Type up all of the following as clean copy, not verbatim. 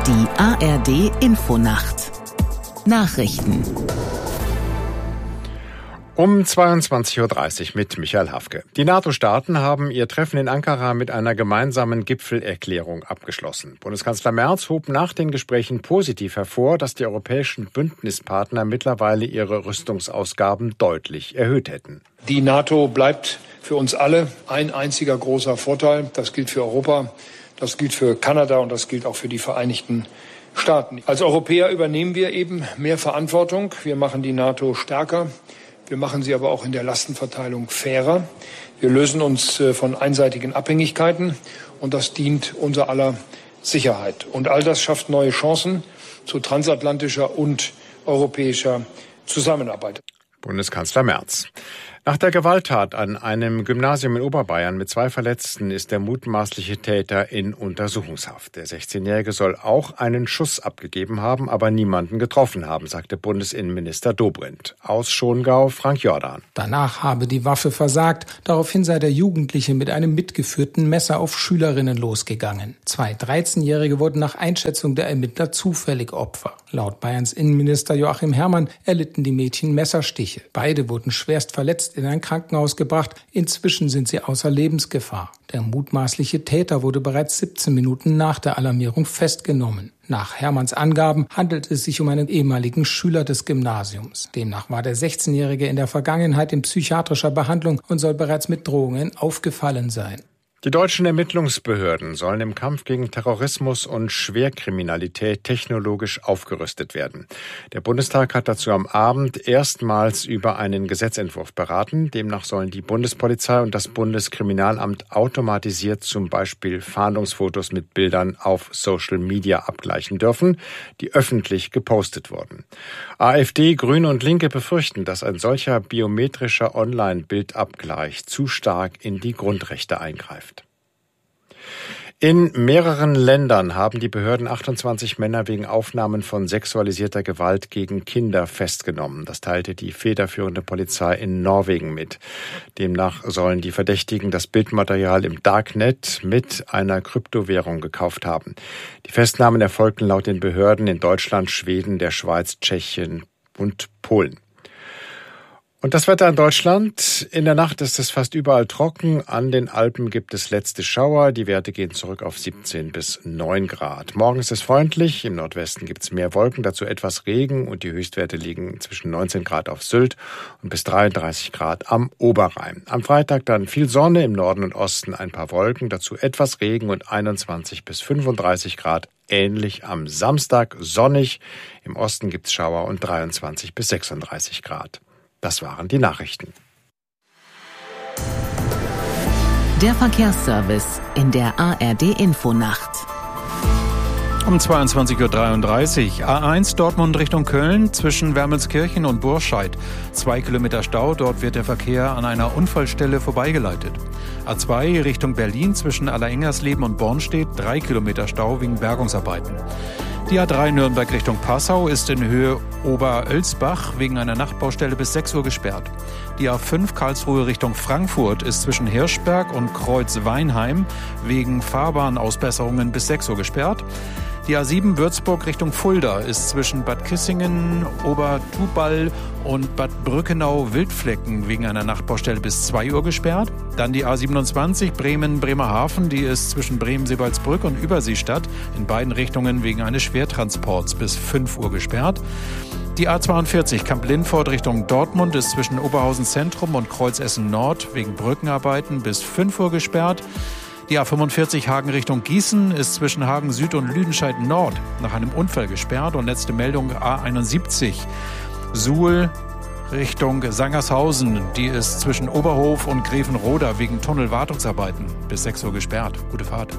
Die ARD-Infonacht. Nachrichten. Um 22.30 Uhr mit Michael Hafke. Die NATO-Staaten haben ihr Treffen in Ankara mit einer gemeinsamen Gipfelerklärung abgeschlossen. Bundeskanzler Merz hob nach den Gesprächen positiv hervor, dass die europäischen Bündnispartner mittlerweile ihre Rüstungsausgaben deutlich erhöht hätten. Die NATO bleibt für uns alle ein einziger großer Vorteil. Das gilt für Europa, das gilt für Kanada und das gilt auch für die Vereinigten Staaten. Als Europäer übernehmen wir eben mehr Verantwortung. Wir machen die NATO stärker. Wir machen sie aber auch in der Lastenverteilung fairer. Wir lösen uns von einseitigen Abhängigkeiten und das dient unser aller Sicherheit. Und all das schafft neue Chancen zu transatlantischer und europäischer Zusammenarbeit. Bundeskanzler Merz. Nach der Gewalttat an einem Gymnasium in Oberbayern mit 2 Verletzten ist der mutmaßliche Täter in Untersuchungshaft. Der 16-Jährige soll auch einen Schuss abgegeben haben, aber niemanden getroffen haben, sagte Bundesinnenminister Dobrindt. Aus Schongau, Frank Jordan. Danach habe die Waffe versagt. Daraufhin sei der Jugendliche mit einem mitgeführten Messer auf Schülerinnen losgegangen. 2 13-Jährige wurden nach Einschätzung der Ermittler zufällig Opfer. Laut Bayerns Innenminister Joachim Herrmann erlitten die Mädchen Messerstiche. Beide wurden schwerst verletzt in ein Krankenhaus gebracht. Inzwischen sind sie außer Lebensgefahr. Der mutmaßliche Täter wurde bereits 17 Minuten nach der Alarmierung festgenommen. Nach Herrmanns Angaben handelt es sich um einen ehemaligen Schüler des Gymnasiums. Demnach war der 16-Jährige in der Vergangenheit in psychiatrischer Behandlung und soll bereits mit Drohungen aufgefallen sein. Die deutschen Ermittlungsbehörden sollen im Kampf gegen Terrorismus und Schwerkriminalität technologisch aufgerüstet werden. Der Bundestag hat dazu am Abend erstmals über einen Gesetzentwurf beraten. Demnach sollen die Bundespolizei und das Bundeskriminalamt automatisiert zum Beispiel Fahndungsfotos mit Bildern auf Social Media abgleichen dürfen, die öffentlich gepostet wurden. AfD, Grüne und Linke befürchten, dass ein solcher biometrischer Online-Bildabgleich zu stark in die Grundrechte eingreift. In mehreren Ländern haben die Behörden 28 Männer wegen Aufnahmen von sexualisierter Gewalt gegen Kinder festgenommen. Das teilte die federführende Polizei in Norwegen mit. Demnach sollen die Verdächtigen das Bildmaterial im Darknet mit einer Kryptowährung gekauft haben. Die Festnahmen erfolgten laut den Behörden in Deutschland, Schweden, der Schweiz, Tschechien und Polen. Und das Wetter in Deutschland. In der Nacht ist es fast überall trocken. An den Alpen gibt es letzte Schauer. Die Werte gehen zurück auf 17 bis 9 Grad. Morgen ist es freundlich. Im Nordwesten gibt es mehr Wolken, dazu etwas Regen. Und die Höchstwerte liegen zwischen 19 Grad auf Sylt und bis 33 Grad am Oberrhein. Am Freitag dann viel Sonne, im Norden und Osten ein paar Wolken, dazu etwas Regen und 21 bis 35 Grad. Ähnlich am Samstag sonnig. Im Osten gibt es Schauer und 23 bis 36 Grad. Das waren die Nachrichten. Der Verkehrsservice in der ARD-Infonacht. Um 22.33 Uhr. A1 Dortmund Richtung Köln zwischen Wermelskirchen und Burscheid. 2 Kilometer Stau, dort wird der Verkehr an einer Unfallstelle vorbeigeleitet. A2 Richtung Berlin zwischen Allerengersleben und Bornstedt. 3 Kilometer Stau wegen Bergungsarbeiten. Die A3 Nürnberg Richtung Passau ist in Höhe Oberölsbach wegen einer Nachtbaustelle bis 6 Uhr gesperrt. Die A5 Karlsruhe Richtung Frankfurt ist zwischen Hirschberg und Kreuz-Weinheim wegen Fahrbahnausbesserungen bis 6 Uhr gesperrt. Die A7 Würzburg Richtung Fulda ist zwischen Bad Kissingen, Obertuball und Bad Brückenau-Wildflecken wegen einer Nachtbaustelle bis 2 Uhr gesperrt. Dann die A27 Bremen-Bremerhaven, die ist zwischen Bremen-Sebalsbrück und Überseestadt in beiden Richtungen wegen eines Schwertransports bis 5 Uhr gesperrt. Die A42 Kamp-Lindfort Richtung Dortmund ist zwischen Oberhausen Zentrum und Kreuzessen Nord wegen Brückenarbeiten bis 5 Uhr gesperrt. Die A45 Hagen Richtung Gießen ist zwischen Hagen Süd und Lüdenscheid Nord nach einem Unfall gesperrt. Und letzte Meldung A71 Suhl Richtung Sangershausen. Die ist zwischen Oberhof und Grevenroda wegen Tunnelwartungsarbeiten bis 6 Uhr gesperrt. Gute Fahrt.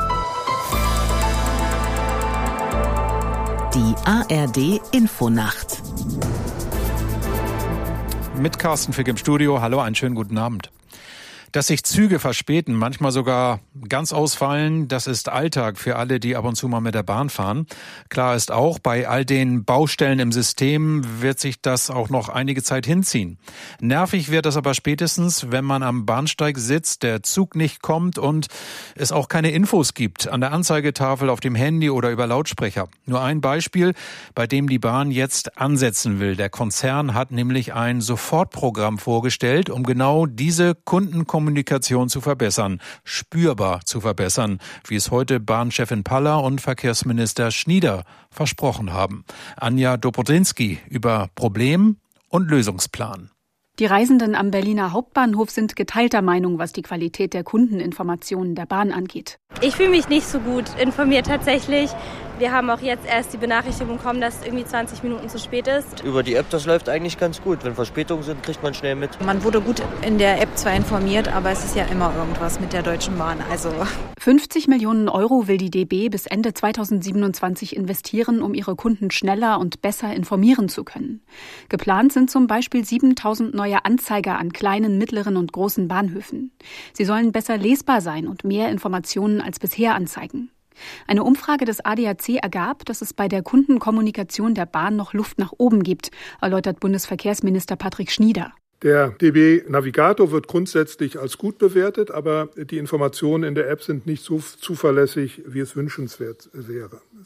Die ARD-Infonacht. Mit Carsten Fick im Studio. Hallo, einen schönen guten Abend. Dass sich Züge verspäten, manchmal sogar ganz ausfallen, das ist Alltag für alle, die ab und zu mal mit der Bahn fahren. Klar ist auch, bei all den Baustellen im System wird sich das auch noch einige Zeit hinziehen. Nervig wird das aber spätestens, wenn man am Bahnsteig sitzt, der Zug nicht kommt und es auch keine Infos gibt an der Anzeigetafel, auf dem Handy oder über Lautsprecher. Nur ein Beispiel, bei dem die Bahn jetzt ansetzen will. Der Konzern hat nämlich ein Sofortprogramm vorgestellt, um genau diese Kundenkommunikation zu verbessern, spürbar zu verbessern, wie es heute Bahnchefin Paller und Verkehrsminister Schnieder versprochen haben. Anja Dobrodinski über Problem und Lösungsplan. Die Reisenden am Berliner Hauptbahnhof sind geteilter Meinung, was die Qualität der Kundeninformationen der Bahn angeht. Ich fühle mich nicht so gut informiert tatsächlich. Wir haben auch jetzt erst die Benachrichtigung bekommen, dass es irgendwie 20 Minuten zu spät ist. Über die App, das läuft eigentlich ganz gut. Wenn Verspätungen sind, kriegt man schnell mit. Man wurde gut in der App zwar informiert, aber es ist ja immer irgendwas mit der Deutschen Bahn. 50 Millionen Euro will die DB bis Ende 2027 investieren, um ihre Kunden schneller und besser informieren zu können. Geplant sind zum Beispiel 7.000 neue Anzeiger an kleinen, mittleren und großen Bahnhöfen. Sie sollen besser lesbar sein und mehr Informationen als bisher anzeigen. Eine Umfrage des ADAC ergab, dass es bei der Kundenkommunikation der Bahn noch Luft nach oben gibt, erläutert Bundesverkehrsminister Patrick Schnieder. Der DB Navigator wird grundsätzlich als gut bewertet, aber die Informationen in der App sind nicht so zuverlässig, wie es wünschenswert wäre.